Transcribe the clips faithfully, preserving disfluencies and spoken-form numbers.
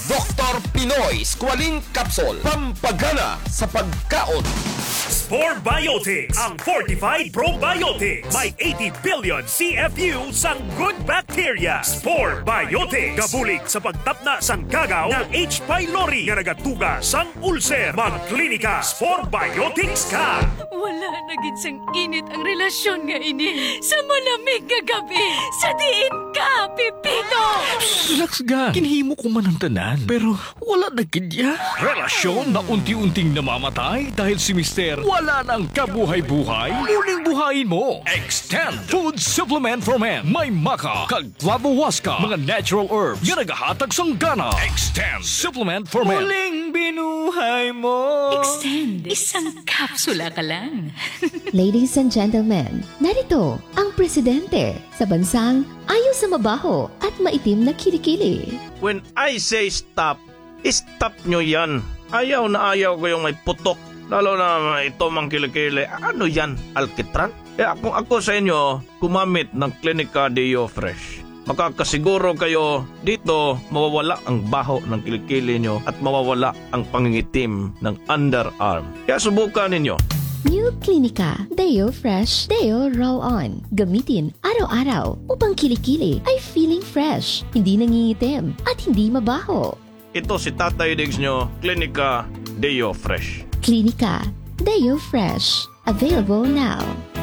Doktor Pinoy Squalene Capsule. Pampagana sa pagkaon. Spore Biotics, ang Fortified Probiotics. May eighty billion C F U sang good bacteria. Spore Biotics. Gabulig sa pagtapna sang gagaw ng H. pylori nga nagatuga sang ulcer. Magklinika, Spore Biotics ka. Wala na gid sang init ang relasyon nga ini. Sa malamig nga gabi, sa diin ka, Pipito. Relax ga. Kinhimo ko man ang tanan, pero wala na gid ya. Relasyon na unti-unting namamatay dahil si Mister wala nang kabuhay-buhay. Muling buhayin mo. Extend Food Supplement for Men. May maka, kag flavowaska, mga natural herbs nga nagahatag sang gana. Extend Supplement for Men. Muling binuhay mo. Extend. Isang kapsula ka lang. Ladies and gentlemen, narito ang presidente sa bansang ayaw sa mabaho at maitim na kilikili. When I say stop, stop nyo yan. Ayaw na ayaw ko yung may putok. Lalo na ito mang kilikili. Ano yan? Alkitran? Eh kung ako sa inyo, kumamit ng Clinica Deo Fresh. Makakasiguro kayo dito mawawala ang baho ng kilikili nyo at mawawala ang pangingitim ng underarm. Kaya subukan ninyo. New Clinica Deo Fresh Deo Roll-On. Gamitin araw-araw upang kilikili ay feeling fresh, hindi nangingitim at hindi mabaho. Ito si Tatay Diggs nyo, Clinica Deo Fresh. Clinica Deo Fresh. Available now.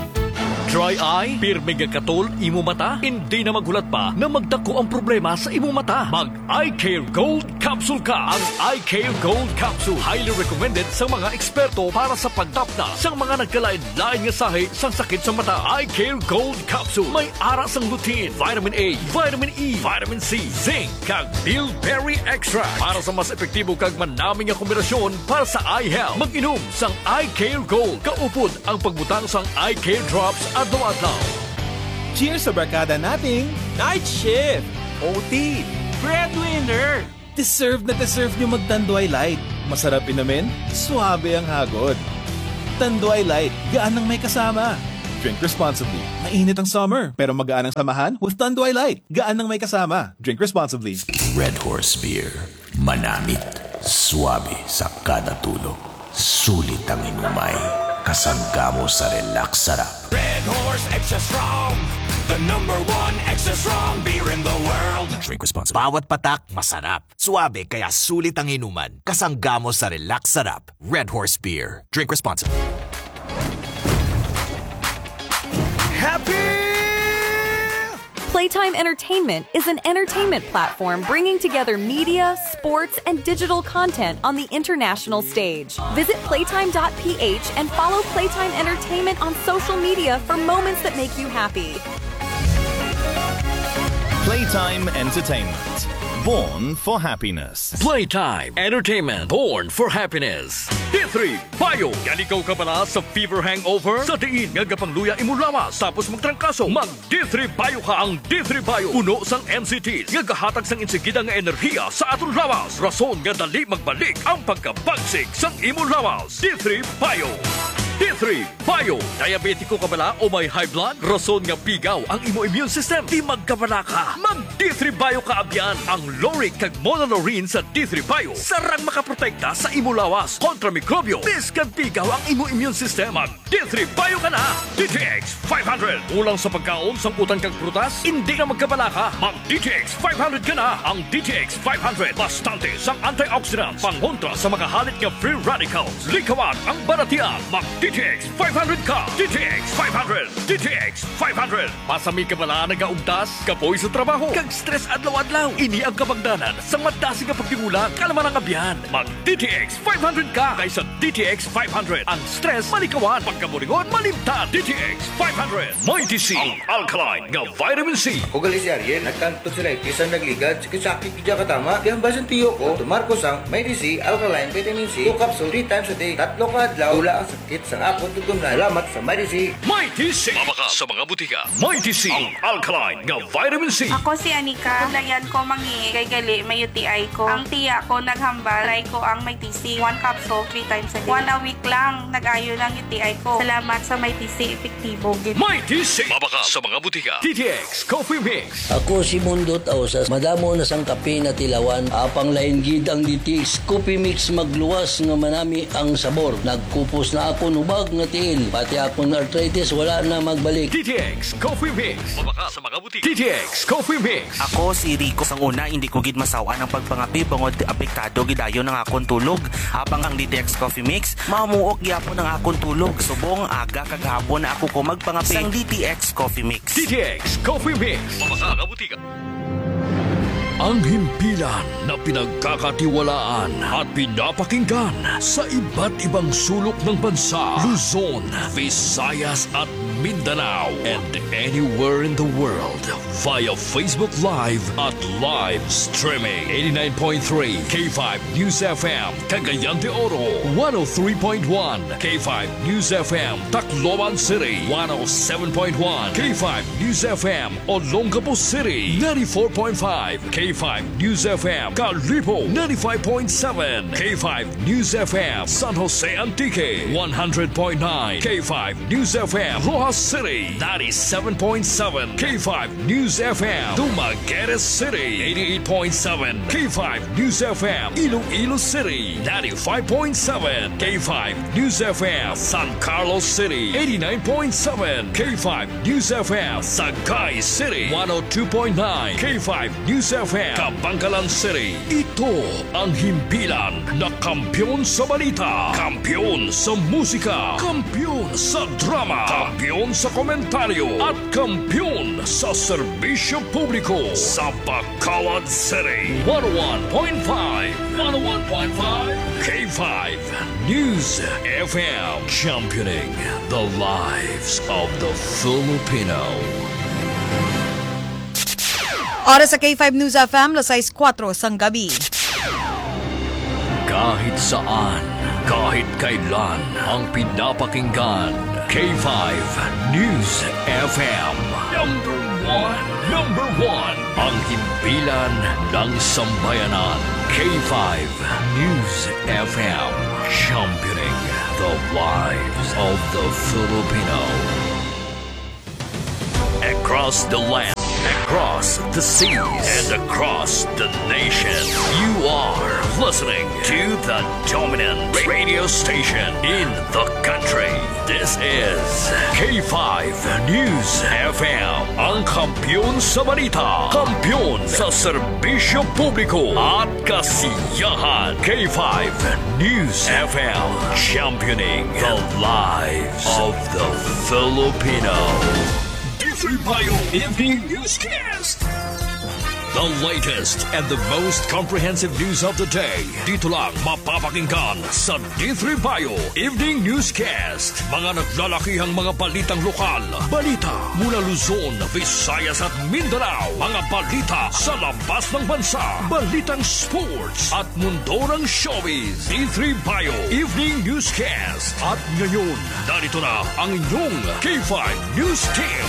Dry eye, pirmi nga katol, imo mata, hindi na magulat pa na magdako ang problema sa imo mata. Mag Eye Care Gold Capsule ka. Ang Eye Care Gold Capsule, highly recommended sa mga eksperto para sa pagtapna sa mga nagkalain-lain nga sahi sa sakit sa mata. Eye Care Gold Capsule, may ara sang lutein, vitamin A, vitamin E, vitamin C, zinc, kag bilberry extract para sa mas epektibo kag manaming nga kombinasyon para sa eye health. Mag-inom sang Eye Care Gold. Kaupod ang pagbutang sang Eye Care Drops adlaw-adlaw. Cheers sa barkada nating Night Shift, O T, Breadwinner. Deserve na deserve nyo mag-Tanduay Light. Masarap inamin, suabe ang hagod. Tanduay Light, gaan ang may kasama. Drink responsibly. Mainit ang summer, pero magaan ang samahan with Tanduay Light. Gaan ang may kasama. Drink responsibly. Red Horse Beer. Manamit. Suabe sa kada tulog. Sulit ang inumay. Kasangga mo sa relax sarap. Red Horse Extra Strong, the number one extra strong beer in the world. Drink responsibly. Bawat patak, masarap. Suabe, kaya sulit ang inuman. Kasangga mo sa relax sarap. Red Horse Beer. Drink responsibly. Happy! Playtime Entertainment is an entertainment platform bringing together media, sports, and digital content on the international stage. Visit playtime dot p h and follow Playtime Entertainment on social media for moments that make you happy. Playtime Entertainment. Born for happiness. Playtime Entertainment. Born for happiness. D three Bio. Yan ikaw ka pala sa fever hangover? Sa diin nga gapangluya imo lawas tapos magtrangkaso. Mag D three Bio ka. Ang D three Bio. Puno sang M C Ts. Nga gahatag sang insigida nga enerhiya sa aton lawas. Rason nga dali magbalik ang pagkabagsik sang imo lawas. D three Bio. D three Bio. Diabetiko ka bala o may high blood? Rason nga pigaw ang imo immune system. Di magkabala ka. Mag D three Bio ka abyan. Ang Loric kag Monolorine sa D three Bio. Sarang makaprotekta sa imo lawas kontra mikrobyo. Bis kag pigaw ang imo immune system. Mag D three Bio ka na. D T X five hundred. Ulang sa pagkaon sang utang kag prutas? Hindi na magkabala ka. Mag D T X five hundred ka na. Ang D T X five hundred. Bastante sang antioxidants. Pangontra sa makahalit nga free radicals. Likawan ang baratian. Mag D T X five hundred ka. D T X five hundred. D T X five hundred. Pasami ka bala nagaugdas, kapoy sa trabaho, kag stress adlaw-adlaw. Ini ang kabagdanan sa madasi nga pagtingulang kalaman ang abyan. Mag D T X five hundred ka kaysa D T X five hundred. Ang stress malikawan, pagkaburingon malimtan. D T X five hundred. May D C, ang alkaline nga vitamin C. Ugalis Ariel, nagkanto sila isang nagligad, sakit-sakit kaya katama. Kaya basan tiyo ko, Marcos ang May D C, alkaline vitamin C, two capsule three times a day. Tatlo ka adlaw, wala ang sakit sa ako tugong nalamat sa Marisi. Mighty C. Mabaka sa mga butika. Mighty C. Ang alkaline nga vitamin C. Ako si Anika. Kulayan ko mangi kay gali may U T I ko. Ang tiya ko naghambal. Try ko ang Mighty C. One capsule, three times a day. One a week lang. Nag-ayo ng U T I ko. Salamat sa Mighty C. Epektibo. Mighty C. Mabaka sa mga butika. T T X Coffee Mix. Ako si Mundo Tausas. Madamo na sang kape na tilawan. Apang lain gid ang D T X Coffee Mix magluwas nga manami ang sabor. Nagkupos na ako nubag nga tiil. Pati akong arthritis wala na magbalik. T T X Coffee Mix. Mabaka sa mga butika. T T X Coffee Mix. Ako si Rico. Sang una hindi ko gid masawa ng pagpangapi bangod apektado gidayo ng akong tulog. Habang ang D T X Coffee Mix mamuok gyapon ng akong tulog. Subong aga kagahapon na ako ko magpangapi sang D T X Coffee Mix. D T X Coffee Mix. Mabaka sa butika. Ang himpilan na pinagkakatiwalaan at pinapakinggan sa iba't ibang sulok ng bansa, Luzon, Visayas at Mindanao, and anywhere in the world via Facebook Live at live streaming. eighty-nine point three K five News F M, Cagayan de Oro, one oh three point one K five News F M, Tacloban City, one oh seven point one K five News F M, Olongapo City, ninety-four point five K five News F M, Calibo, ninety-five point seven K five News F M, San Jose Antique, one hundred point nine K five News F M, Rojas City, ninety-seven point seven K five News F M, Dumaguete City, eighty-eight point seven K five News F M, Iloilo City, ninety-five point seven K five News F M, San Carlos City, eighty-nine point seven K five News F M, Sagay City, one oh two point nine K five News F M, Bangkalan City. Ito ang himpilan na kampyon sa balita, kampyon sa musika, kampyon sa drama, kampyon sa komentaryo, at kampyon sa serbisyo publiko sa Bacolod City. one oh one point five, one oh one point five K five News F M, championing the lives of the Filipino. Oras sa K five News F M, alas four sang gabi. Kahit saan, kahit kailan, ang pinapakinggan, K five News F M. Number one, number one, ang himpilan ng sambayanan, K five News F M, championing the lives of the Filipino. Across the land, across the seas, and across the nation, you are listening to the dominant radio station in the country. This is K five News F M, ang kampyon sa balita, kampyon sa serbisyo publiko at kasiyahan. K five News F M, championing the lives of the Filipino. D three Bayo Evening Newscast. The latest and the most comprehensive news of the day. Dito lang mapapakinggan sa D three Bayo Evening Newscast. Mga naglalakihang mga balitang lokal, balita mula Luzon, Visayas at Mindanao, mga balita sa labas ng bansa, balitang sports at mundo ng showbiz. D three Bayo Evening Newscast. At ngayon, narito na ang inyong K five News Team.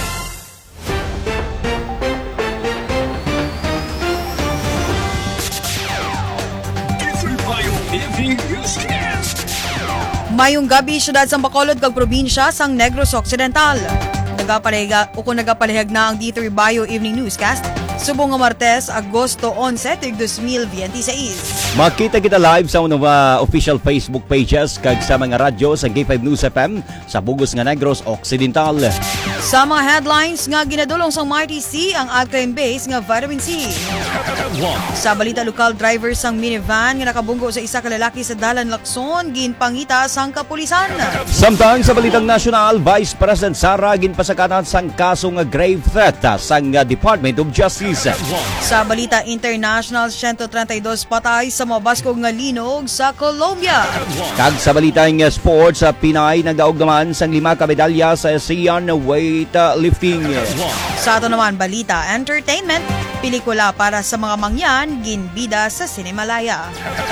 Mayong gabi, syudad sang Bacolod kag probinsya sang Negros Occidental. Nagapalehag uko nagapalehag na ang D three Bayo Evening Newscast subong nga Martes, Agosto eleven, twenty twenty-six. Makita kita live sa unang uh, official Facebook pages kag sa mga radyo sa K five News F M sa Bugos nga Negros Occidental. Sa mga headlines nga ginadulong sang Mighty C ang alkaline base nga vitamin C. Sa balita lokal, driver sang minivan nga nakabunggo sa isa ka lalaki sa Dalan Lacson ginpangita sang kapulisan. Samtang sa balitang nasyonal, Vice President Sara ginpasakanan sang kaso nga grave threat sang uh, Department of Justice. Sa balita international, one hundred thirty-two patay sa mabaskog nga linog sa Colombia. Kag sa balitang uh, sports, sa uh, Pinay nagdaog naman sang lima ka medalya sa ASEAN Way weightlifting. Sa ato naman balita, entertainment, pelikula para sa mga mangyan, ginbida sa Cinemalaya.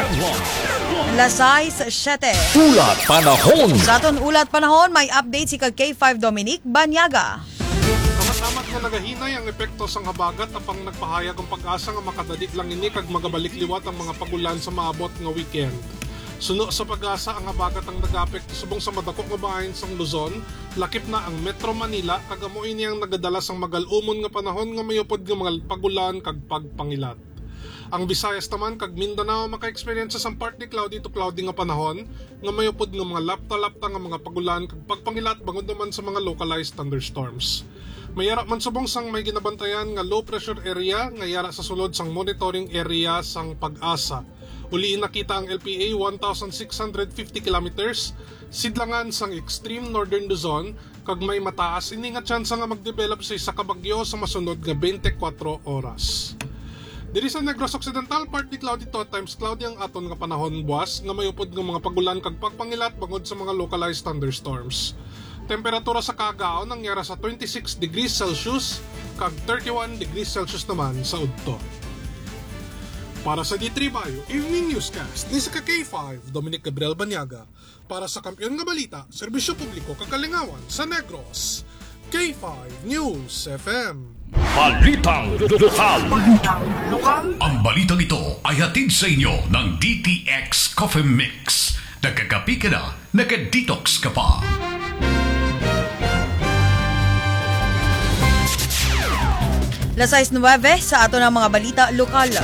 Lasay sa siyete. Ulat Panahon. Sa aton ulat panahon, may update si kag K five Dominic Banyaga. Kamat-amat nga nagahinay ang epekto sang habagat apang nagpahayag ang pag-asa nga makadali lang ini kag magabalik liwat ang mga pagulan sa maabot nga weekend. Suno sa pag-asa ang habagat ang nag-apekto subong sa madako nga bahin sang Luzon, lakip na ang Metro Manila kag amo ini ang nagadala sang magal-umon nga panahon nga mayupod nga mga pagulan kag pagpangilat. Ang Visayas naman kag Mindanao maka-experience sa partly cloudy to cloudy nga panahon nga mayupod nga mga lapta-lapta nga mga pagulan kag pagpangilat bangod naman sa mga localized thunderstorms. Mayara man subong sang may ginabantayan nga low pressure area nga yara sa sulod sang monitoring area sang Pag-asa. Uliin nakita ang L P A one thousand six hundred fifty kilometers sidlangan sang extreme northern Luzon kag may mataas ini nga tsansa nga magdevelop sa isa ka bagyo sa masunod nga twenty-four oras. Diri sa Negros Occidental, partly cloudy to at times cloudy ang aton nga panahon buwas nga mayupod nga mga pagulan kag pagpangilat bangod sa mga localized thunderstorms. Temperatura sa kagaon nangyara sa twenty-six degrees Celsius kag thirty-one degrees Celsius naman sa udto. Para sa D three Bayo Evening Newscast, ni sa K five Dominic Gabriel Banyaga. Para sa Kampiyon nga Balita, Serbisyo Publiko Kagalingawan sa Negros, K five News F M. Balitang Lokal. Ang balitang ito ay hatid sa inyo ng D T X Coffee Mix. Nagkakapi ka na, nagka-detox ka pa. Las sais nueve sa ato ng mga balita lokal.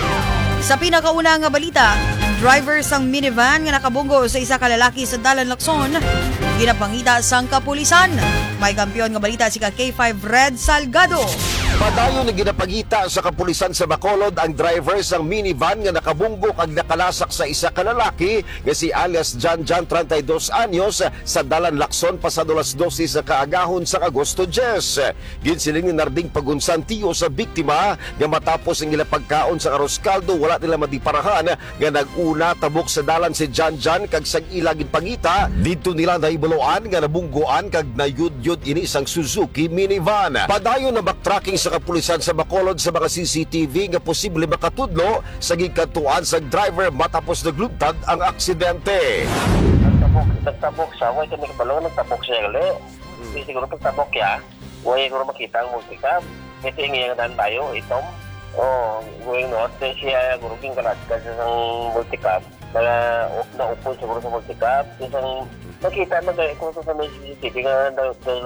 Sa pinakauna nga balita, driver sang minivan nga nakabunggo sa isa ka lalaki sa Dalan Lacson, ginapangita sang kapulisan. May kampiyon nga balita si K five Red Salgado. Padayon na ginapagita sa kapulisan sa Bacolod ang driver sang minivan nga nakabunggo kag nakalasak sa isa ka lalaki nga si alias John John thirty-two anyos sa Dalan Lacson pasado las twelve sa kaagahon sa Agosto ten. Ginsiling ni Narding pagunsan tiyo sa biktima nga matapos ang ila pagkaon sa Aroscaldo wala nila madiparahan nga nag-una tabok sa dalan si John John kag sang ila ginpangita didto nila nahibuloan nga nabunggoan kag nayud-yud ini isang Suzuki minivan. Padayon na backtracking sa kapulisan sa Bacolod sa mga C C T V nga posible makatudlo sa gikantuan sa driver matapos naglugtad ang aksidente. Nagtabok, nagtabok siya. Huwag kami kabalo, nagtabok siya gali. Hindi siguro pagtabok ya. Huwag siguro makita ang multicam. Ito yung iyangan tayo, itom. O, huwag norte siya, guruging kalat kasi sa multicam. Na naupo siguro sa multicam. Isang nakita mo dahil kung sa may C C T V nga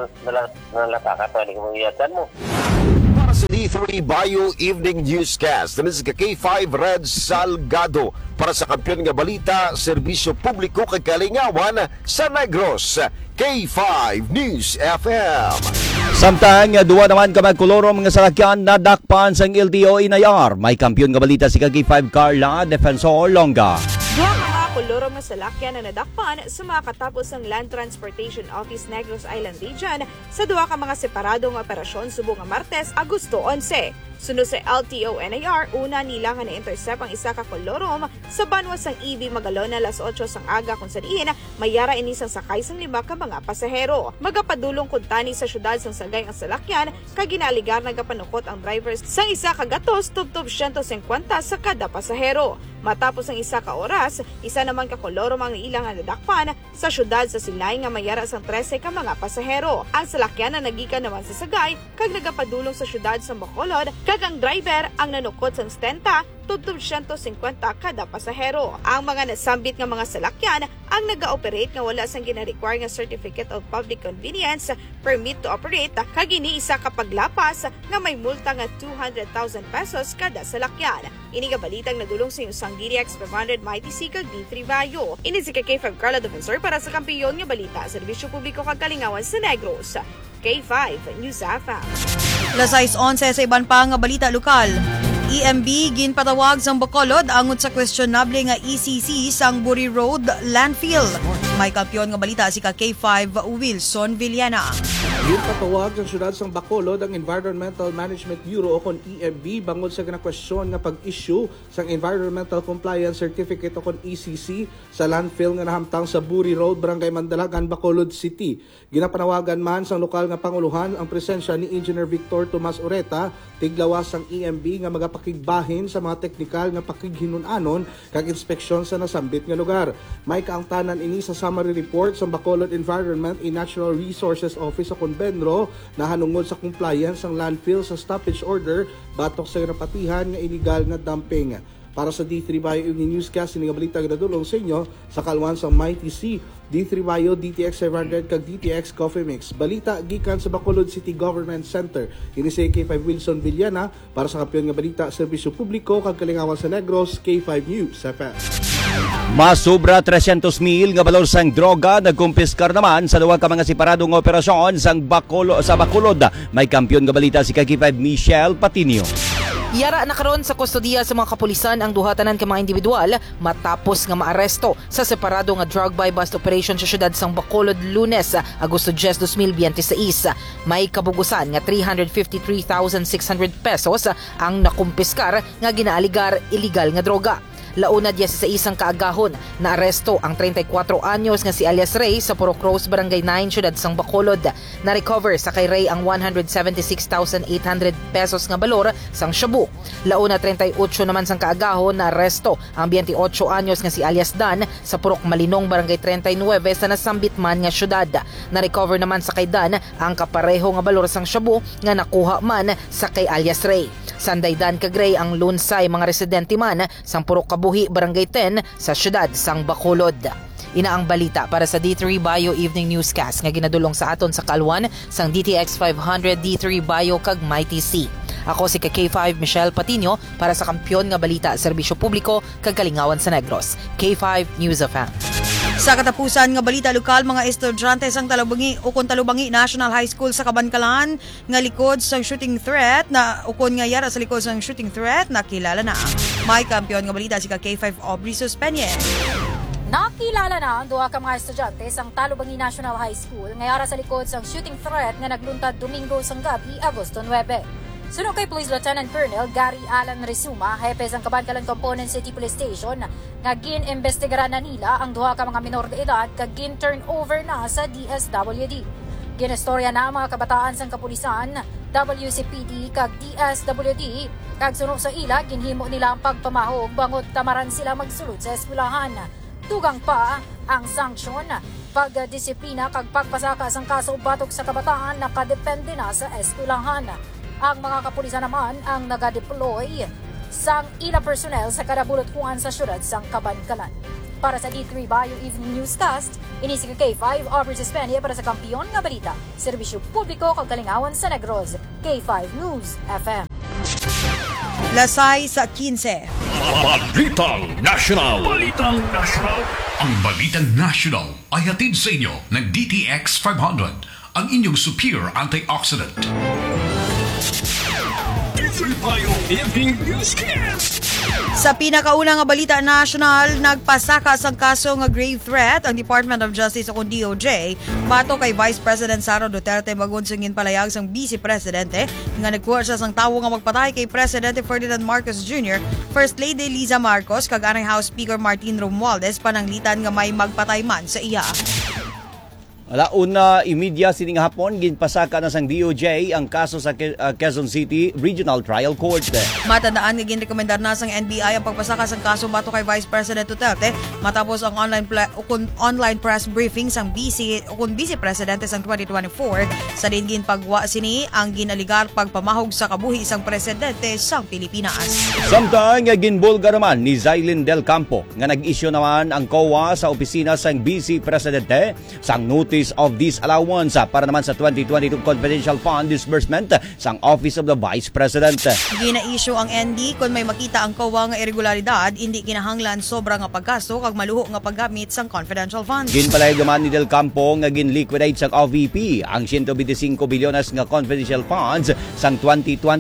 nalatakat pa, hindi ko mangyayatan mo. Para sa D three Bayo Evening Newscast, na si K five Red Salgado. Para sa Kampiyon nga Balita, Serbisyo Publiko kag Kalingawan sa Negros, K five News F M. Samtang duwa naman ka magkoloro mga salakyan na dakpan sang L T O Inayar. May Kampiyon nga Balita si K five Carla Defensor Longa. Duha mga koloro nga salakyan na nadakpan sa mga katapos ng Land Transportation Office Negros Island Region sa duha ka mga separado nga operasyon subong nga Martes, Agosto eleven. Sunod sa L T O N A R, una nila nga na-intercept ang isa ka kolorom sa banwas sang E V Magalona alas otso sang aga kung sa diin mayara inisang sakay sang lima ka mga pasahero. Magapadulong kuntani sa syudad sang Sagay ang salakyan kag ginaligar nagapanukot ang drivers sang isa ka gatos tubtob one hundred fifty sa kada pasahero. Matapos ang isa ka oras, isa naman ka kolorom ang ilang nga nadakpan sa syudad sa Silay nga mayara sang trese ka mga pasahero. Ang salakyan na nagikan naman sa Sagay kag nagapadulong sa syudad sa Bacolod kag ang driver ang nanukot sang stenta tubtob one hundred fifty kada pasahero. Ang mga nasambit nga mga salakyan ang naga-operate nga wala sang gina-require nga Certificate of Public Convenience permit to operate kag ini isa ka paglapas nga may multa nga two hundred thousand pesos kada salakyan. Ini nga balitang nagulong sa usang D D X five hundred Mighty C kag D three Bayo. Ini si K five Carla Defensor para sa Kampiyon nga Balita, Serbisyo Publiko kag Kalingawan sa Negros, K five News F M. Las sais onse sa iban pa nga balita lokal. E M B ginpatawag sang Bacolod angot sa questionable nga E C C sang Buri Road landfill. May Kampiyon nga balita si K five Wilson Villena. Ginpatawag ng syudad sang Bacolod ang Environmental Management Bureau o kon E M B bangod sa ginakwestiyon nga pag-issue sang Environmental Compliance Certificate o kon E C C sa landfill nga nahamtang sa Buri Road, Barangay Mandalagan, Bacolod City. Ginapanawagan man sang lokal nga panguluhan ang presensya ni Engineer Victor Tomas Ureta, tiglawas sang E M B nga magapakigbahin sa mga teknikal nga pakighinunanon kag inspeksyon sa nasambit nga lugar. May kaangtanan ini sa summary report sa Bacolod Environment and Natural Resources Office o kon Benro na hanungod sa compliance ang landfill sa stoppage order batok sa napatihan nga illegal nga dumping. Para sa D three Bio Evening Newscast, ini nga balita nga nadulong sa inyo sa kalwan sa Mighty C, D three Bio, D T X five hundred kag D T X Coffee Mix. Balita gikan sa Bacolod City Government Center. Ini si K five Wilson Villana para sa kampiyon nga balita, serbisyo publiko kag kalingawan sa Negros, K five News F M. Masubra tresyentos mil nga balor sang droga nagkumpiskar naman sa duwa ka mga separadong operasyon sang Bacolod sa Bacolod. May kampiyon nga balita si K five Michelle Patinio. Yara na karon sa kustodiya sa mga kapulisan ang duhatanan ka mga individual matapos nga maaresto sa separado nga drug buy bust operation sa syudad sang Bacolod Lunes, Agosto ten, twenty twenty-six. May kabugusan nga three hundred fifty-three thousand six hundred pesos ang nakumpiskar nga ginaaligar illegal nga droga. Launa diya sa isang kaagahon na aresto ang thirty-four anyos nga si alias Ray sa Puro Cross, Barangay nine, syudad sang Bacolod. Na-recover sa kay Ray ang one hundred seventy-six thousand eight hundred pesos nga balor sang shabu. Launa thirty-eight naman sang kaagahon na aresto ang twenty-eight anyos nga si alias Dan sa Purok Malinong, Barangay thirty-nine sa nasambit man nga syudad. Na-recover naman sa kay Dan ang kapareho nga balor sang shabu nga nakuha man sa kay alias Ray. Sanday Dan kag Ray ang lunsay mga residente man sang Purok Kabuhi, Barangay ten sa syudad sang Bacolod. Ina ang balita para sa D three Bio Evening Newscast nga ginadulong sa aton sa kalwan sang D T X five hundred, D three Bio kag Mighty C. Ako si K five Michelle Patinio para sa kampiyon nga balita, serbisyo publiko kag kalingawan sa Negros, K five News F M. Sa katapusan nga balita lokal, mga estudyante sang Talubangi ukon Talubangi National High School sa Kabankalan nga likod sang shooting threat na ukon nga yara sa likod sang shooting threat nakilala na. May kampiyon nga balita si K five Aubrey Suspenye. Nakilala na ang duha ka mga estudyante sang Talubangi National High School nga yara sa likod sang shooting threat nga nagluntad Domingo sang gabi, Agosto nine. Sunod kay Police Lieutenant Colonel Gary Alan Resuma, hepe sang Kabankalan Component City Police Station, nga gin-investigaran na nila ang duha ka mga minor de edad kag gin-turn over na sa D S W D. Ginestorya na ang mga kabataan sang kapulisan, W C P D kag D S W D, kag sunod sa ila ginhimo nila ang pagpamahog bangod tamaran sila magsulod sa eskwelahan. Tugang pa ang sanksyon, pagdisiplina kag pagpasaka sang kaso batok sa kabataan nakadepende na sa eskwelahan. Ang mga kapulisan naman ang naga-deploy sang ila personnel sa kada bulot-kuan sa syudad sang Kabankalan. Para sa D three Bio Evening Newscast, ini si K five Aubrey Suspenye para sa kampiyon nga balita, serbisyo publiko kag kalingawan sa Negros, K five News F M. Lasay sa fifteen. Balitang National. Balitang National. Ang Balitang National ay hatid sa inyo ng D T X five hundred, ang inyong superior antioxidant. Sa pinakauna nga balita national, nagpasaka sang kaso nga grave threat ang Department of Justice o D O J bato kay Vice President Sara Duterte bagon sang ginpalayag sang Vice Presidente nga nagkuha siya sang tawo nga magpatay kay Presidente Ferdinand Marcos Junior, First Lady Liza Marcos kag anang House Speaker Martin Romualdez pananglitan nga may magpatay man sa iya. Alauna imedya sining hapon ginpasaka na sang D O J ang kaso sa uh, Quezon City Regional Trial Court. Matandaan nga ginrekomendar na sang N B I ang pagpasaka sang kaso bato kay Vice President Duterte matapos ang online pla- ukon online press briefing sang Vice ukon Vice Presidente sang twenty twenty-four sa din ginpagwa sini ang ginaligar pagpamahog sa kabuhi sang presidente sang Pilipinas. Samtang ginbulga naman ni Zailin Del Campo nga nag-issue naman ang C O A sa opisina sang Vice Presidente sang notice of disallowance para naman sa twenty twenty-two confidential fund disbursement sang Office of the Vice President. Gina-issue ang N D kung may makita ang C O A nga irregularidad, hindi kinahanglan sobra nga paggasto kag maluho nga paggamit sang confidential funds. Ginpalayag naman ni Del Campo nga gin-liquidate sang O V P ang one hundred twenty-five bilyones nga confidential funds sang twenty twenty-two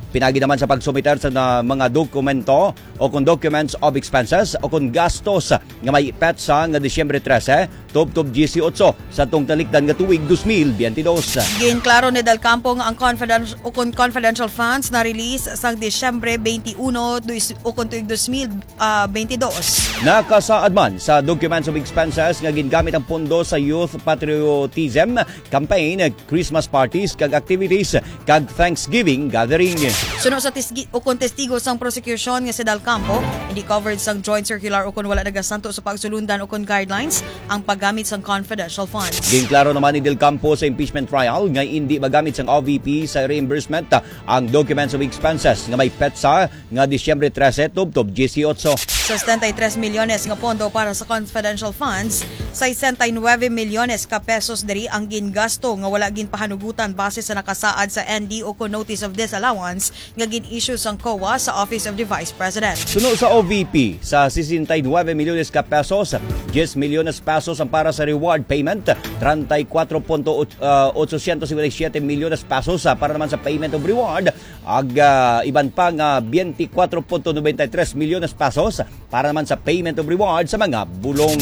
Pinagi naman sa pagsumiter sa na, mga dokumento o kung documents of expenses o kung gastos nga may petsa nga Disyembre trese, tub-tub eighteen sa tong talikdan nga tuig twenty twenty-two. Gin klaro ni Del Campo nga ang confidential o kung confidential funds na release sa Disyembre twenty-one o kung tuig twenty twenty-two. Nakasaad man sa documents of expenses nga gingamit ang pondo sa youth patriotism campaign, Christmas parties kag activities kag Thanksgiving gathering. Suno sa tisgi o kung testigo sang prosecution nga si Del Campo, hindi covered sang joint circular o kung wala nagasanto sa pagsulundan o kung guidelines ang paggamit sang confidential funds. Ginklaro naman ni Del Campo sa impeachment trial nga hindi magamit sang O V P sa reimbursement ang documents of expenses nga may petsa nga Disyembre trese, tub-tub eighteen. Sa seventy-tres milyones nga pondo para sa confidential funds, sixty-nine milyones ka pesos diri ang gingasto nga wala ginpahanugutan base sa nakasaad sa N D o kung notice of disallowance nga gin-issue sang C O A sa Office of the Vice President. Suno sa O V P, sa sixty-nine milyones ka pesos, ten milyones pesos ang para sa reward payment, thirty-four point eight seven milyones pesos para naman sa payment of reward, ag uh, iban pa nga twenty-four point ninety-three milyones pesos para naman sa payment of reward sa mga bulong.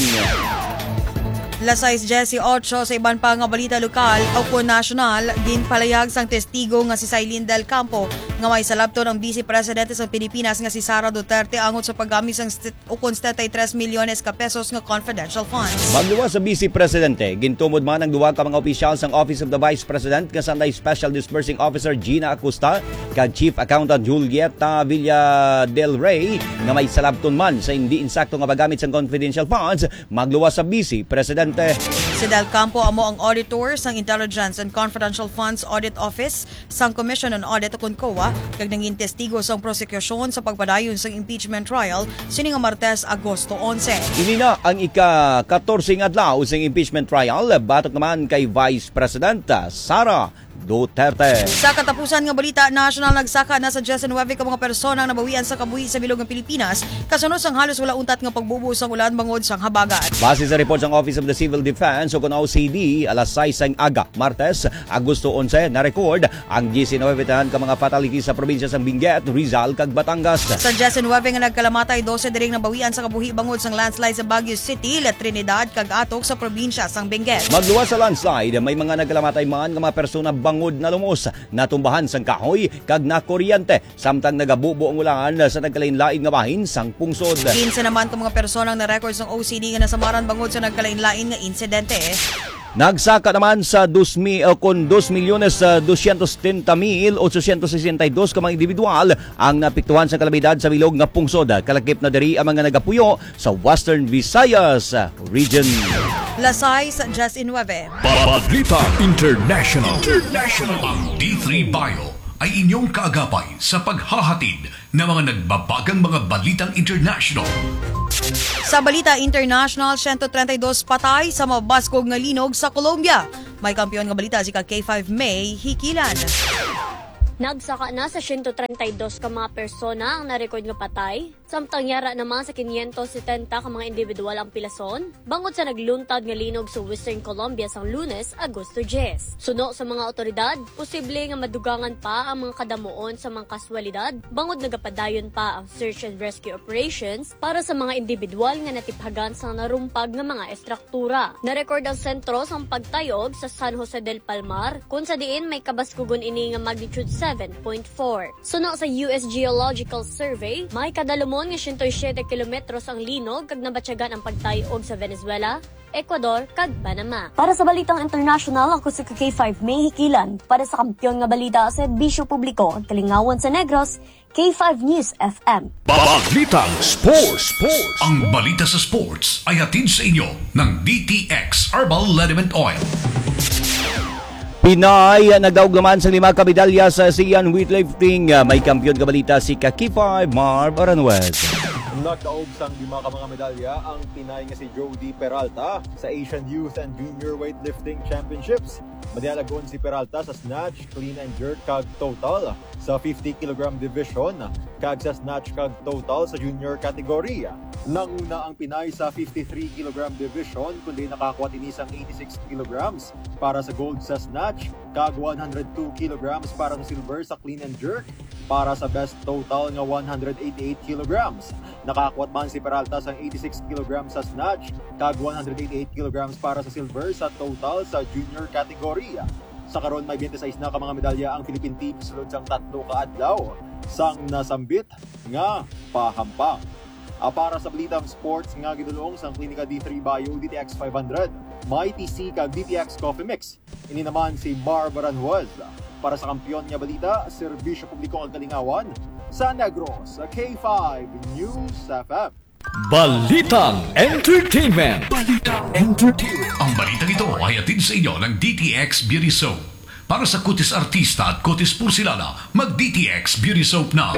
Lasais Jesse Ocho sa iban pa nga balita lokal o ko national, ginpalayag sang testigo nga si Sailin Del Campo nga may salabto ng Vice Presidente sa Pilipinas nga si Sara Duterte angot sa paggamit sang o kung thirty-three milyones ka pesos nga confidential funds. Magluwas sa Vice Presidente, gintumod man ang duwa ka mga opisyal sang Office of the Vice President nga sanday Special Disbursing Officer Gina Acosta kag Chief Accountant Julieta Villa del Rey nga may salabton man sa hindi insakto nga paggamit sang confidential funds. Magluwas sa Vice Presidente. Si Del Campo amo ang auditor sang Intelligence and Confidential Funds Audit Office sang Commission on Audit o C O A kag nanging testigo sang prosecution sa pagpadayon sang impeachment trial sini nga Martes, Agosto eleven. Ini na ang ika-fourteen nga adlaw sang impeachment trial batok naman kay Vice President Sara Duterte. Sa katapusan nga balita, national nagsaka na sa nineteen ka mga persona ang nabawian sa kabuhi sa bilog ng Pilipinas kasunod sang halos wala untat nga pagbubuo sang ulan bangod sang habagat. Base sa report sang Office of the Civil Defense o kung O C D, alas sais ang aga, Martes, Agosto eleven, na-record ang nineteen ka mga fatalities sa probinsya sang Benguet, Rizal kag Batangas. Sa nineteen nga nagkalamatay, twelve diring nabawian sa kabuhi bangod sang landslide sa Baguio City, La Trinidad kag Atok sa probinsya sang Benguet. Magluwas sa landslide, may mga nagkalamatay man nga mga persona bangod na lumos, natumbahan sang kahoy kag nakuryente samtang nagabubo ang ulan sa nagkalain-lain nga bahin sang pungsod. Kinsa naman ka mga personang na-record sang O C D nga nasamaran bangod sa nagkalain-lain nga insidente. Nagsaka naman sa two milyones doscientos setenta mil ochocientos sesentadós ka mga individual ang napiktuhan sa kalamidad sa bilog nga pungsod. Kalakip na diri ang mga nagapuyo sa Western Visayas region. Lasay sa Just in Nueve. Balita International. International. Ang D three Bio ay inyong kaagapay sa paghahatid ng mga nagbabagang mga balitang international. Sa Balita International, one thirty-two patay sa mabaskog nga linog sa Colombia. May kampiyon nga balita si K five May Hikilan. Nagsaka na sa one thirty-two ka mga persona ang narecord nga patay, samtang yara naman sa five seventy ka mga individual ang pilason, bangod sa nagluntad nga linog sa Western Colombia sang Lunes, Agosto ten. Suno sa mga otoridad, posible nga madugangan pa ang mga kadamuon sa mga kaswalidad, bangod nagapadayon pa ang search and rescue operations para sa mga individual nga natiphagan sa narumpag nga mga estruktura. Narecord ang sentro sang pagtayog sa San Jose del Palmar, kung sa diin may kabaskugon ini nga magnitude seven point four. Suno sa U S Geological Survey, may kadalumon nga one hundred seven kilometros ang linog kag nabatsyagan ang pagtayog sa Venezuela, Ecuador kag Panama. Para sa Balitang International, ako si K five May Hikilan. Para sa kampiyon nga balita sa Serbisyo Publiko, ang Kalingawan sa Negros, K five News F M. Balitang Sports. Sports. Ang balita sa sports ay hatid sa inyo ng D T X Herbal Liniment Oil. Pinay nagdaog naman sa lima kamedalya sa ASEAN weightlifting. May kampiyon ka balita si Kakifay Marv Aranwez. Nagdaog sang lima ka mga medalya ang Pinay nga si Jody Peralta sa Asian Youth and Junior Weightlifting Championships. Madialagon si Peralta sa snatch, clean and jerk kag total sa fifty kilogram division kag sa snatch kag total sa junior category. Nanguna ang Pinay sa fifty-three kilogram division kundi nakakuha tinisang eighty-six kilograms para sa gold sa snatch kag one hundred two kilograms para sa silver sa clean and jerk para sa best total nga one hundred eighty-eight kilograms. Nakakuha man si Peralta sa eighty-six kilograms sa snatch kag one hundred eighty-eight kilograms para sa silver sa total sa junior category. Sa karon may twenty-six na ka mga medalya ang Philippine team sulod sang tatlo ka adlaw sang nasambit nga pahampang. A para sa Balitang Sports nga gidulong sang Klinika D three Bio D T X five hundred, may T C kag D T X Coffee Mix. Ini naman si Barbara Nuez. Para sa kampiyon nga balita, serbisyo publiko ang Kalingawan sa Negros, K five News F M. Balitang Entertainment. Balitang Entertainment. Ang balitang ito ay hatid sa inyo ng D T X Beauty Soap. Para sa kutis artista at kutis pursilala, mag-D T X Beauty Soap na.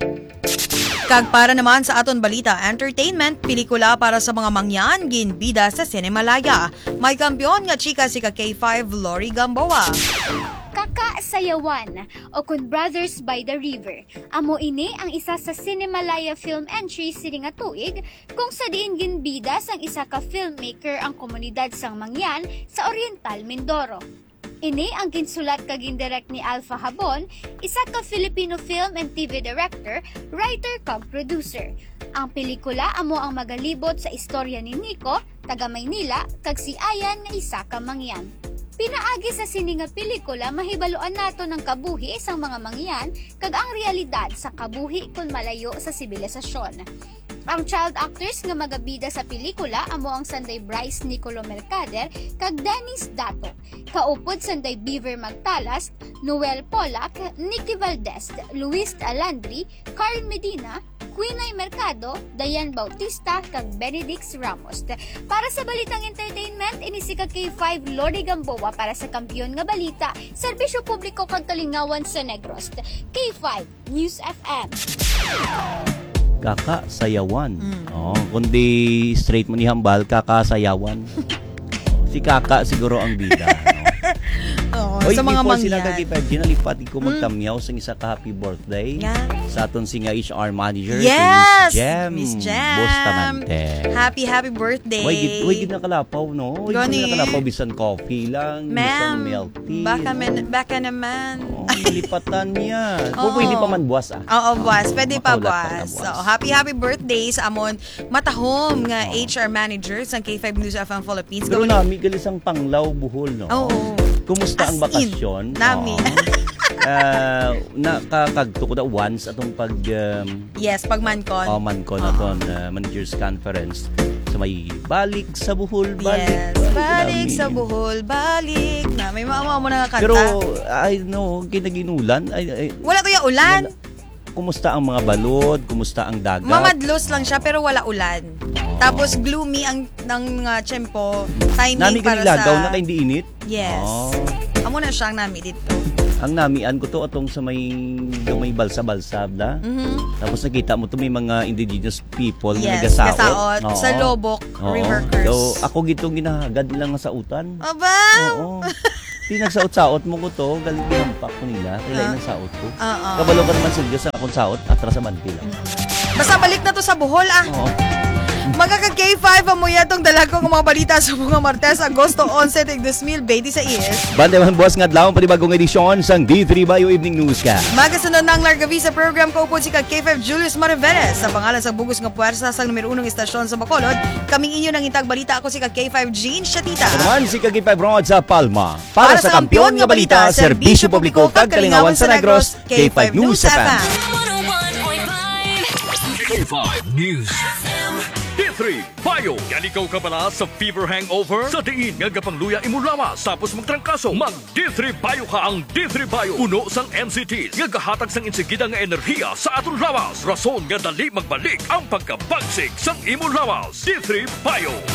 Kag para naman sa aton balita entertainment, pelikula para sa mga mangyan ginbida sa Cinemalaya. May kampiyon nga chika si ka K five Lori Gamboa. Kaka-Sayawan o kun Brothers by the River. Amo ini ang isa sa Cinemalaya film entry sini nga tuig kung sa diin ginbida sang isa ka filmmaker ang komunidad sang mangyan sa Oriental Mindoro. Ini ang ginsulat kag gindirect ni Alpha Habon, isa ka Filipino film and T V director, writer kag producer. Ang pelikula amo ang magalibot sa istorya ni Nico, taga Maynila, kag si Ayan nga isa ka mangyan. Pinaagi sa sini nga pelikula mahibaluan nato ng kabuhi sang mga mangyan kag ang realidad sa kabuhi kun malayo sa sibilisasyon. Ang child actors nga magabida sa pelikula amo ang Sanday Bryce Nicolo Mercader kag Dennis Dato. Kaupod Sanday Beaver Magtalas, Noel Pollack, Nicky Valdez, Luis Alandri, Karen Medina, Quinay Mercado, Dayan Bautista kag Benedict Ramos. Para sa Balitang Entertainment, ini si K five Lori Gamboa para sa kampiyon nga balita, serbisyo publiko kag Kalingawan sa Negros. K five News F M. Kaka-Sayawan. Mm. Oh, kundi straight mo ni hambal, kaka-sayawan. Si Kaka siguro ang bida. No? Oh, sa mga mangyan. Oy, di po sila ginalipat ko magtamyaw mm. sa isa ka happy birthday. Yeah. Sa aton si nga H R manager, yes! si Miss Jem. Miss Jem. Bustamante. Happy, happy birthday. Way gid, way gid nakalapaw, no? Way gid nakalapaw, bisan coffee lang, bisan milk tea. Baka, men, baka naman. Oh, nilipatan niya. Oh. Pwede pa man buwas, ah. Oo, buwas. Pwede pa buwas. So, happy, happy birthday sa amon matahom nga oh. H R manager sa K five News F M Philippines. Pero nami, galisang panglaw buhol, no? Oo. Oh. Kumusta ang bakasyon? Nami. Oh. uh, nakakagto ko na once atong pag um, yes, pag mancon. Oh, mancon uh-huh. atong uh, managers conference. So may balik sa buhol, balik. Yes, balik, balik sa buhol, balik. Na may mga mo na kanta. Pero I know, kinaginulan. I, I, wala to yung ulan. Wala. Kumusta ang mga balod? Kumusta ang dagat? Mamadlos lang siya pero wala ulan. Oh. Tapos gloomy ang ng uh, tiyempo. Timing nami para sa... Nami sa... na hindi init? Yes. Oh. Amo na siya ang nami dito. Ang namian ko to atong sa may may balsa-balsab na. Mm-hmm. Tapos nakita mo to may mga indigenous people yes, na nagasaot. Kasaot. No? Sa Lobok Oo. River Curse. So, ako gitong ginahagad nilang sa utan. Aba! Oo. Pinagsaot-saot mo ko to, galing ginampak ko nila, kailan uh, ng saot ko. Uh-uh. Kabalo ka naman sila sa akong saot, atras sa manti lang. Basta balik na to sa Bohol, ah. Oo. Magkaka K five mo yatong dalagong mga balita sa mga Martes, Agosto eleven, tig two thousand twenty-six. Bande man boss nga adlaw panibagong edisyon sang D three Bio Evening News ka. Magasunod ng Larga Visa program kaupod si K five Julius Mariveles sa pangalan sa bugos nga puwersa sa numero unong istasyon sa Bacolod. Kaming inyo nang intag balita ako si K five Jean Shatita. Ako naman si K five Rod sa Palma. Para, Para sa, sa kampiyon nga balita, serbisyo publiko kag Kalingawan sa Negros, K five News F M. K five News D three Bio. Yan ikaw ka pala sa fever hangover? Sa diin nga gapangluya imulawas tapos magtrangkaso. Mag D three Bio ka ang D three Bio. Puno sang M C Ts nga gahatag sang insigida nga enerhiya sa aton lawas. Rason nga dali magbalik ang pagkabagsik sang imulawas. D three Bio.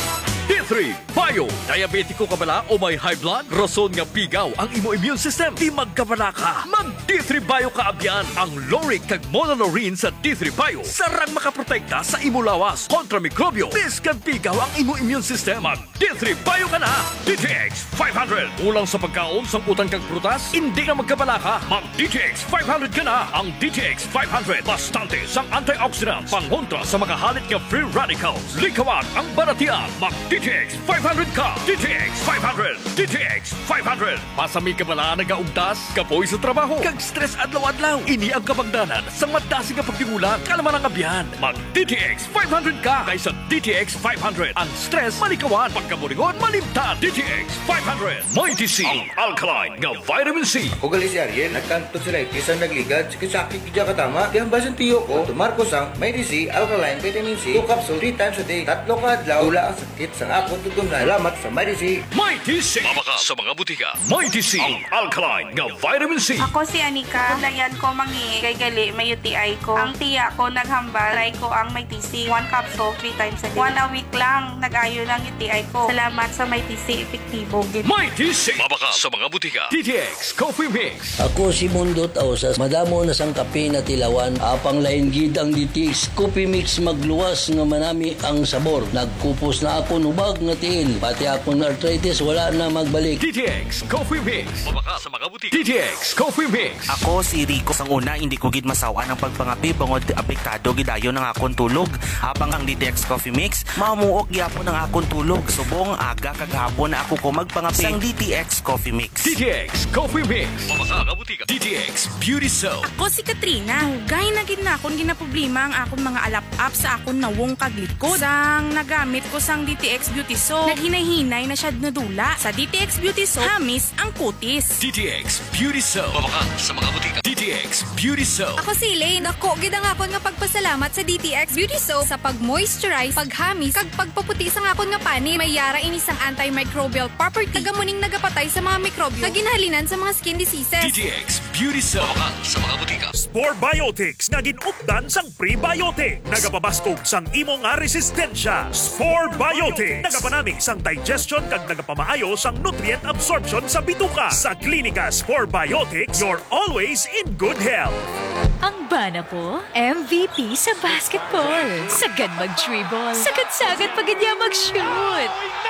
D three Bio. Diabetiko ka bala o may high blood? Rason nga pigaw ang imo immune system. Di magkabala ka. Mag D three Bio ka abyan. Ang Loric kag Monolaurin sa D three Bio. Sarang makaprotekta sa imo lawas kontra mikrobyo. Biskan pigaw ang imo immune system. Mag D three Bio ka na. D T X five hundred. Ulang sa pagkaon sang utang kag prutas? Hindi ka magkabala ka. Mag D T X five hundred ka na. Ang D T X five hundred bastante sang antioxidants pangontra sa mga halit nga free radicals. Likawan ang baratian. Mag D T X five hundred ka. D T X five hundred. D T X five hundred. Pasami ka bala nagaugdas, kapoy sa trabaho, kag stress adlaw-adlaw. Ini ang kabagdanan sa madasi nga pagtimula kalaman ang abyan. Mag D T X five hundred ka kaysa D T X five hundred. Ang stress malikawan, pagkabulingon malimtan. D T X five hundred. Mighty C, ang alkaline nga vitamin C. Ako gali si Ariel, nagkanto sila isang nagligad, sakit kidya katama. Di ang basan tiyo ko, tumarkos ang Mighty C, alkaline vitamin C, two capsule three times a day, tatlo ka adlaw, tula ang sakit sa akot tutunan. Salamat sa Mighty C. Mighty C. Mabaka sa mga butika. Mighty C, ang alkaline nga vitamin C. Ako si Anika, dayan ko mangi, kay gali may U T I ko. Ang tiya ko naghambal, try ko ang Mighty C, one capsule three times a day. One a week lang, nag-ayo ng U T I ko. Salamat sa Mighty C, epektibo. Mighty C. Mabaka sa mga butika. D T X Coffee Mix. Ako si Mundot Ausas, madamo na sang kape na tilawan, apang lain gid ang D T X Coffee Mix magluwas nga manami ang sabor. Nagkupos na ako nubag nga tiil, pati akong arthritis wala na magbalik. D T X Coffee Mix. Mabaka sa mga butika. D T X Coffee Mix. Ako si Rico. Sang una, hindi ko gid masawa ng pagpangapi bangod apektado gidayo ng akong tulog. Habang ang D T X Coffee Mix, mamuok gyapon ng akong tulog. Subong aga kaghapon na ako ko magpangapi sang D T X Coffee Mix. D T X Coffee Mix. Mabaka sa butika. D T X Beauty Soap. Ako si Katrina. Hugay na gid na akong ginaproblema ang akong mga alap-up sa akong nawong kaglikod. Sang nagamit ko sang D T X Beauty Soap, naghinay-hinay na siya nadula. Sa D T X Beauty Soap, hamis ang kutis. D T X Beauty Soap. Mabaka sa mga butika. D T X Beauty Soap. Ako si Elaine. Ako, gid ang akon nga pagpasalamat sa D T X Beauty Soap sa pag-moisturize, paghamis, kag pagpaputi sa akon nga pani. May yara ini sang antimicrobial property. Tagamuning nagapatay sa mga mikrobyo. Kaginhalinan sa mga skin diseases. D T X Beauty Soap. Mabaka sa mga butika. Spore Biotics nga ginupdan sang prebiotic. Nagapabaskog sang imo nga resistensya. Spore Biotics. Nagapanamig sang digestion kag nagapamaayo sang nutrient absorption sa bituka. Sa Klinika Spore Biotics, you're always in good health. Ang bana po, M V P sa basketball. Sagad mag-dribble. Sagad-sagad pagidya mag-shoot.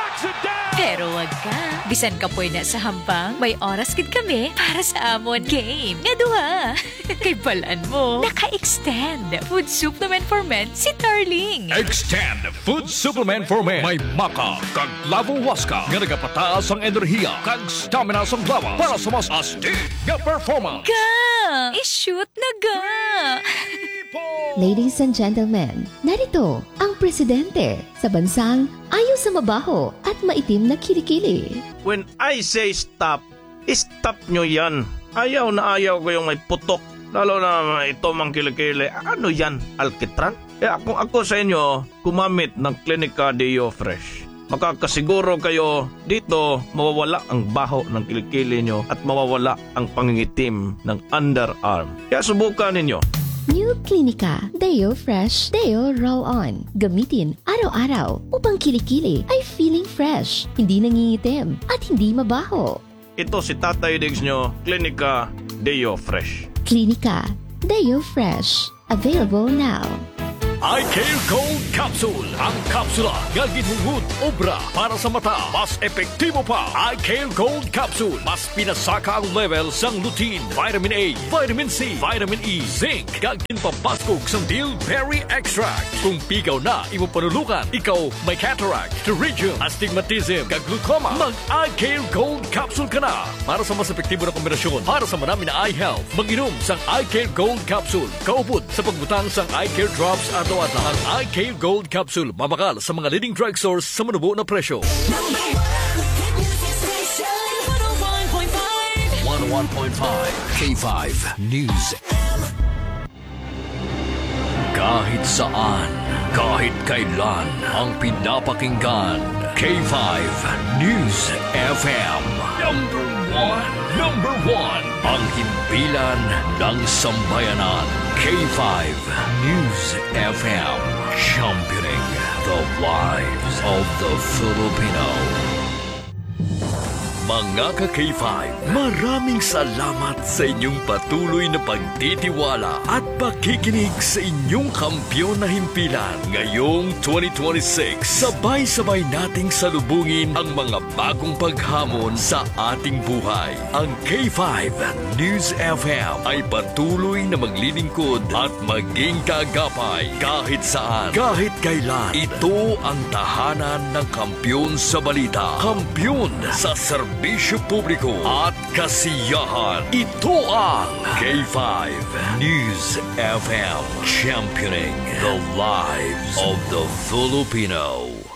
Pero wag ka. Bisan ka po na sa hambang, may oras gid kami para sa amon game. Nga duha. Kay balaan mo, naka-extend food supplement for men si Darling. Extend Food Supplement for Men. May maka kag lavo waska nga nagapataas ang enerhiya kag stamina sa lawas para sa mas astig nga performance. Ga! I-shoot na ga! Ladies and gentlemen, narito ang presidente sa bansang ayaw sa mabaho at maitim na kilikili. When I say stop, stop nyo yan. Ayaw na ayaw ko yung may putok. Lalo na ito mang kilikili. Ano yan? Alkitran? Kaya kung ako sa inyo, gumamit ng Klinika Deo Fresh. Makakasiguro kayo dito mawawala ang baho ng kilikili nyo at mawawala ang pangingitim ng underarm. Kaya subukan ninyo. New Klinika Deo Fresh Deo Roll On. Gamitin araw-araw upang kilikili ay feeling fresh, hindi nangingitim at hindi mabaho. Ito si Tatay Diggs nyo, Klinika Deo Fresh. Klinika Deo Fresh. Available now. I-Care Gold Capsule. Ang kapsula nga ginhungod obra para sa mata. Mas epektibo pa. I-Care Gold Capsule. Mas pinasaka ang level sang lutein, vitamin A, vitamin C, vitamin E, zinc. Kag ginpabaskog sang bilberry extract. Kung pigaw na imo panulukan, ikaw may cataract, pterygium, astigmatism, kag glaucoma, mag-I-Care Gold Capsule ka na. Para sa mas epektibo na kombinasyon para sa marami na eye health, mag-inom sang I-Care Gold Capsule. Kaupod sa pagbutang sang I-Care Drops at at ang I-Care Gold Capsule, mabakal sa mga leading drugstores sa manubo na presyo. one oh one point five K five News. Kahit saan, kahit kailan, ang pinapakinggan, K five News F M. Number one, number one, ang himpilan ng sambayanan. K five News F M, championing The lives of the Filipino. Mga ka-K five, maraming salamat sa inyong patuloy na pagtitiwala at pakikinig sa inyong kampyon na himpilan. Ngayong twenty twenty-six, sabay-sabay nating salubungin ang mga bagong paghamon sa ating buhay. Ang K five News F M ay patuloy na maglilingkod at maging kaagapay kahit saan, kahit kailan. Ito ang tahanan ng kampyon sa balita, kampyon sa serbisyo publiko at kasiyahan. Ito ang K five News F M, championing the lives of the Filipino.